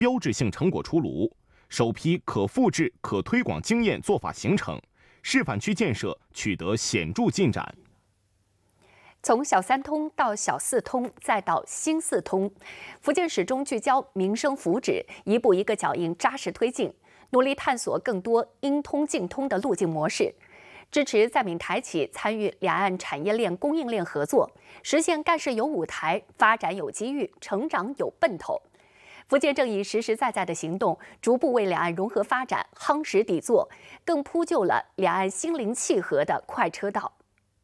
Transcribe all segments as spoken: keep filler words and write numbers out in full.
标志性成果出炉，首批可复制、可推广经验做法形成，示范区建设取得显著进展。 从小三通到小四通，再到新四通，福建始终聚焦民生福祉，一步一个脚印扎实推进，努力探索更多应通尽通的路径模式，支持在闽台企参与两岸产业链供应链合作，实现干事有舞台，发展有机遇，成长有奔头。福建正以实实在在的行动，逐步为两岸融合发展夯实底座，更铺就了两岸心灵契合的快车道。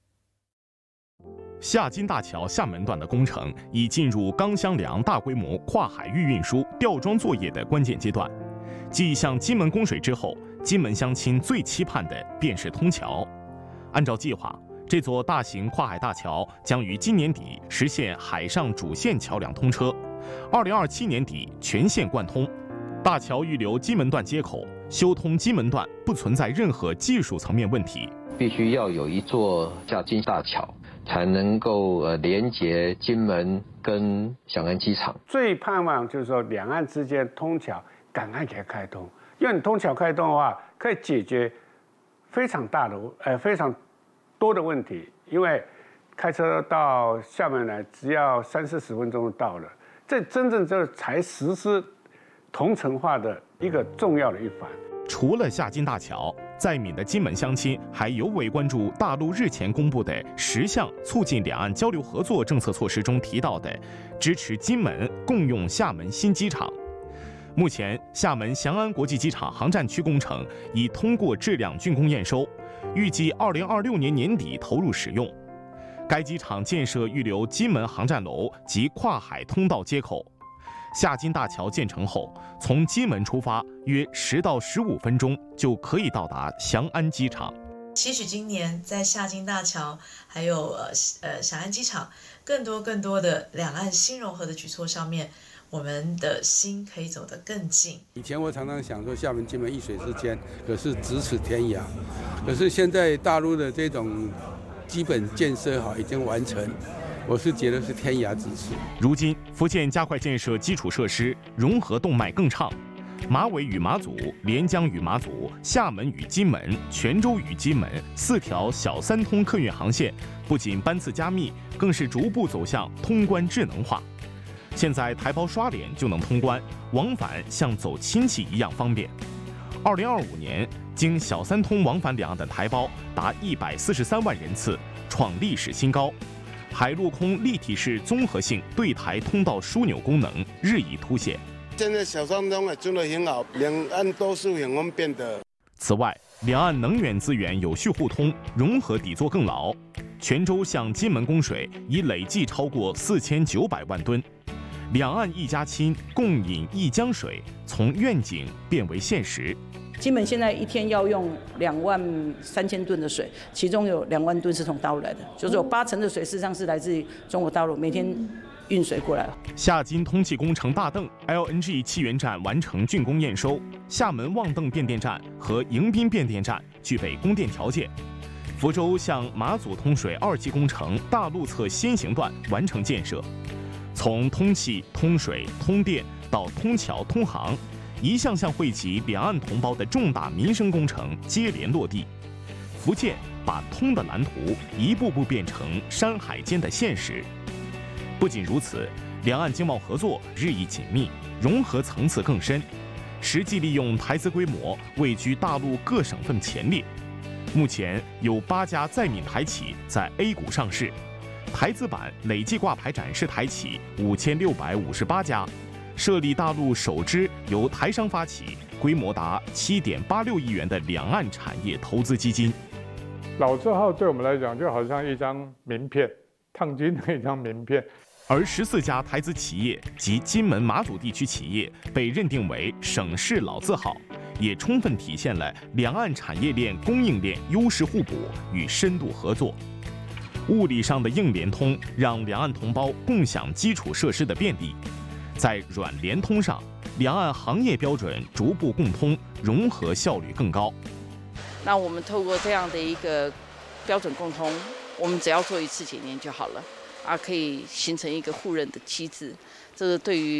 厦金大桥厦门段的工程已进入钢箱梁大规模跨海域运输吊装作业的关键阶段。继向金门供水之后，金门乡亲最期盼的便是通桥。按照计划，这座大型跨海大桥将于今年底实现海上主线桥梁通车，二零二七年底全线贯通。大桥预留金门段接口，修通金门段不存在任何技术层面问题。 必须要有一座厦金大桥，才能够呃连接金门跟响安机场。 最盼望就是说两岸之间通桥赶快给它开通，因为你通桥开通的话，可以解决非常大的呃非常多的问题。因为开车到厦门来只要三四十分钟就到了，这真正这才实施同城化的一个重要的一环。 除了厦金大桥，在闽的金门乡亲还尤为关注大陆日前公布的十项促进两岸交流合作政策措施中提到的支持金门共用厦门新机场。目前，厦门翔安国际机场航站区工程已通过质量竣工验收，预计二零二六年年底投入使用。该机场建设预留金门航站楼及跨海通道接口。厦金大桥建成后，从金门出发，约十到十五分钟就可以到达翔安机场。 期许今年在厦金大桥还有呃呃翔安机场更多更多的两岸新融合的举措上面，我们的心可以走得更近。 以前我常常想说厦门金门一水之间，可是咫尺天涯。可是现在大陆的这种基本建设好已经完成。我是觉得是天涯咫尺。 如今，福建加快建设基础设施，融合动脉更畅。马尾与马祖、连江与马祖、厦门与金门、泉州与金门四条小三通客运航线，不仅班次加密，更是逐步走向通关智能化。现在台胞刷脸就能通关，往返像走亲戚一样方便。二零二五年，经小三通往返两岸的台胞达一百四十三万人次，创历史新高。海陆空立体式综合性对台通道枢纽功能日益凸显。 现在小三通也做得很好，两岸都是很方便的。 此外，两岸能源资源有序互通，融合底座更牢。泉州向金门供水已累计超过四千九百万吨，两岸一家亲，共饮一江水，从愿景变为现实。 金门现在一天要用两万三千吨的水，其中有两万吨是从大陆来的，就是有八成的水事实上是来自于中国大陆，每天运水过来。 厦金通气工程大邓 L N G 气源站完成竣工验收，厦门望邓变电站和迎宾变电站具备供电条件。福州向马祖通水二期工程大陆侧先行段完成建设，从通气、通水、通电到通桥、通航。一项项惠及两岸同胞的重大民生工程接连落地，福建把通的蓝图一步步变成山海间的现实。不仅如此，两岸经贸合作日益紧密，融合层次更深，实际利用台资规模位居大陆各省份前列。目前有八家在闽台企在 A 股上市，台资版累计挂牌展示台企五千六百五十八家。设立大陆首支由台商发起、规模达七点八六亿元的两岸产业投资基金。 老字号对我们来讲就好像一张名片，烫金的一张名片。 而十四家台资企业及金门马祖地区企业被认定为省市老字号，也充分体现了两岸产业链供应链优势互补与深度合作。物理上的硬联通让两岸同胞共享基础设施的便利。在软联通上，两岸行业标准逐步共通，融合效率更高。 那我们透过这样的一个标准共通，我们只要做一次检验就好了，啊，可以形成一个互认的机制。这个对于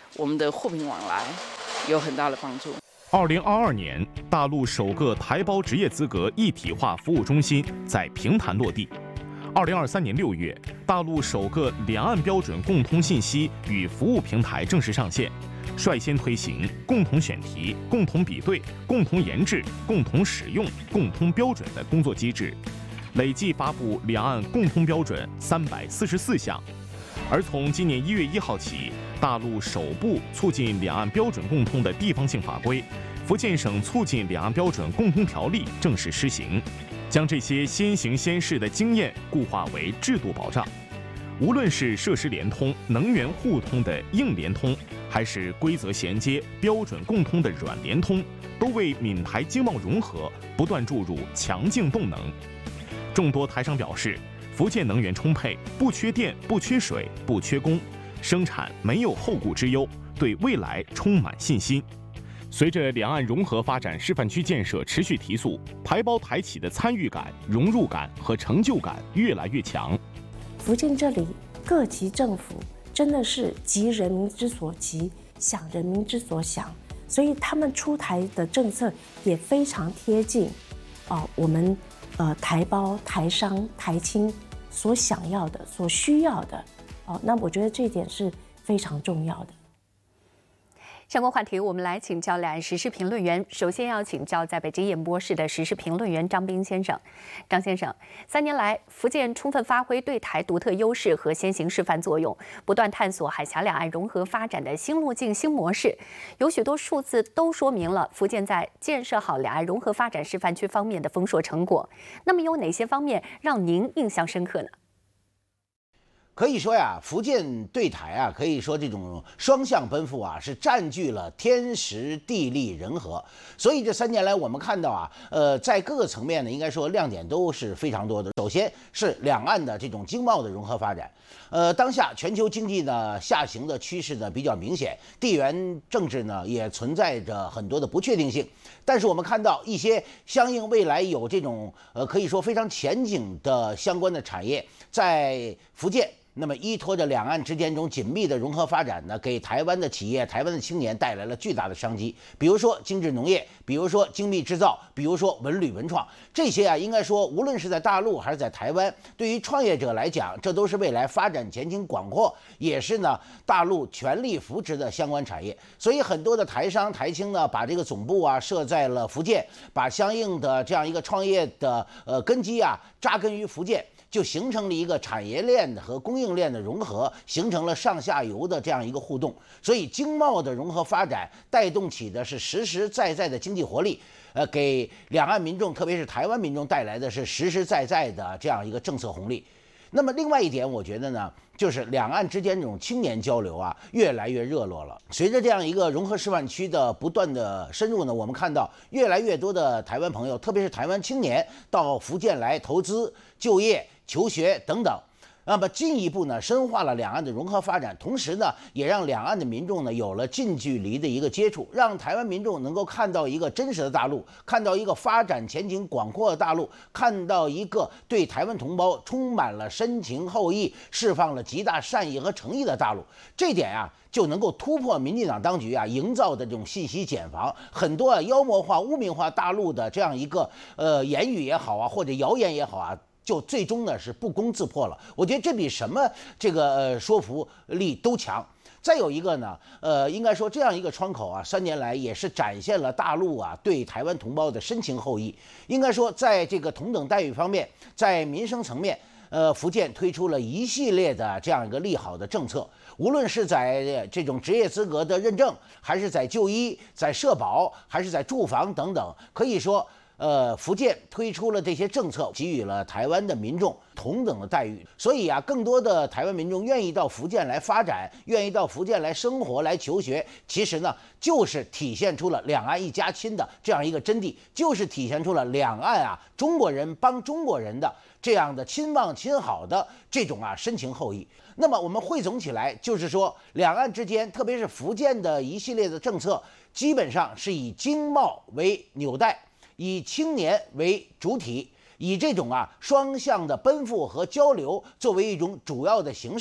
我们的货品往来有很大的帮助。 二零二二年，大陆首个台胞职业资格一体化服务中心在平潭落地。二零二三年六月，大陆首个两岸标准共通信息与服务平台正式上线，率先推行共同选题、共同比对、共同研制、共同使用、共通标准的工作机制，累计发布两岸共通标准三百四十四项。而从今年一月一号起，大陆首部促进两岸标准共通的地方性法规《福建省促进两岸标准共通条例》正式施行，将这些先行先试的经验固化为制度保障。无论是设施联通、能源互通的硬联通，还是规则衔接、标准共通的软联通，都为闽台经贸融合不断注入强劲动能。众多台商表示，福建能源充沛，不缺电、不缺水、不缺工，生产没有后顾之忧，对未来充满信心。随着两岸融合发展示范区建设持续提速，台胞台企的参与感、融入感和成就感越来越强。 福建这里各级政府真的是急人民之所急，想人民之所想，所以他们出台的政策也非常贴近哦我们呃台胞、台商、台青所想要的、所需要的哦。那我觉得这一点是非常重要的。 相关话题，我们来请教两岸时事评论员。首先要请教在北京演播室的时事评论员张斌先生。张先生，三年来，福建充分发挥对台独特优势和先行示范作用，不断探索海峡两岸融合发展的新路径、新模式。有许多数字都说明了福建在建设好两岸融合发展示范区方面的丰硕成果。那么，有哪些方面让您印象深刻呢？ 可以说呀，福建对台啊，可以说这种双向奔赴啊，是占据了天时地利人和。所以这三年来，我们看到啊，呃，在各个层面呢，应该说亮点都是非常多的。首先是两岸的这种经贸的融合发展。呃，当下全球经济呢下行的趋势呢比较明显，地缘政治呢也存在着很多的不确定性。但是我们看到一些相应未来有这种呃可以说非常前景的相关的产业，在福建。那么依托着两岸之间这种紧密的融合发展呢，给台湾的企业、台湾的青年带来了巨大的商机。比如说精致农业，比如说精密制造，比如说文旅文创，这些啊，应该说无论是在大陆还是在台湾，对于创业者来讲，这都是未来发展前景广阔，也是呢大陆全力扶持的相关产业。所以很多的台商、台青呢，把这个总部啊设在了福建，把相应的这样一个创业的呃根基啊扎根于福建。就形成了一个产业链和供应链的融合，形成了上下游的这样一个互动。所以经贸的融合发展带动起的是实实在在的经济活力，呃，给两岸民众，特别是台湾民众带来的是实实在在的这样一个政策红利。那么另外一点，我觉得呢，就是两岸之间这种青年交流啊，越来越热络了。随着这样一个融合示范区的不断的深入呢，我们看到越来越多的台湾朋友，特别是台湾青年到福建来投资、就业、求学等等。那么进一步呢，深化了两岸的融合发展，同时呢，也让两岸的民众呢有了近距离的一个接触，让台湾民众能够看到一个真实的大陆，看到一个发展前景广阔的大陆，看到一个对台湾同胞充满了深情厚谊、释放了极大善意和诚意的大陆。这点啊，就能够突破民进党当局啊营造的这种信息茧房，很多啊妖魔化、污名化大陆的这样一个呃言语也好啊，或者谣言也好啊。就最终呢是不攻自破了，我觉得这比什么这个呃说服力都强。再有一个呢，呃，应该说这样一个窗口啊，三年来也是展现了大陆啊对台湾同胞的深情厚谊。应该说，在这个同等待遇方面，在民生层面，呃，福建推出了一系列的这样一个利好的政策，无论是在这种职业资格的认证，还是在就医、在社保，还是在住房等等，可以说。呃，福建推出了这些政策，给予了台湾的民众同等的待遇，所以啊，更多的台湾民众愿意到福建来发展，愿意到福建来生活、来求学，其实呢，就是体现出了两岸一家亲的这样一个真谛，就是体现出了两岸啊中国人帮中国人的这样的亲望亲好的这种啊深情厚谊。那么我们汇总起来，就是说，两岸之间，特别是福建的一系列的政策，基本上是以经贸为纽带。以青年为主体，以这种啊双向的奔赴和交流作为一种主要的形式。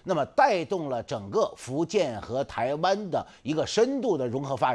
那么带动了整个福建和台湾的一个深度的融合发展。